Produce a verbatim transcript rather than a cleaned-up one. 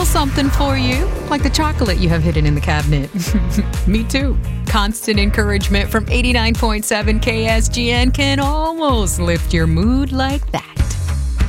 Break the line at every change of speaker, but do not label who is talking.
something for you, like the chocolate you have hidden in the cabinet. Me too. Constant encouragement from eighty-nine point seven K S G N can almost lift your mood like that.